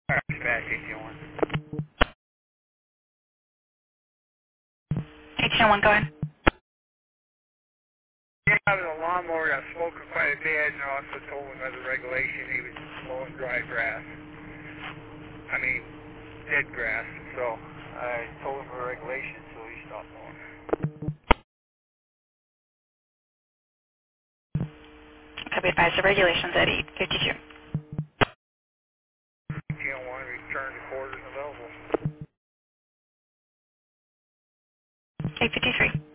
Dispatch 1801. 1801, go ahead. Yeah, the lawnmower got smoking quite a bit, and I also told him as a regulation he was mowing dry grass. I mean, dead grass. So I told him a regulation, so he stopped mowing. Okay, be advised the regulations at 8:52. 1801, return to quarters available. 8:53.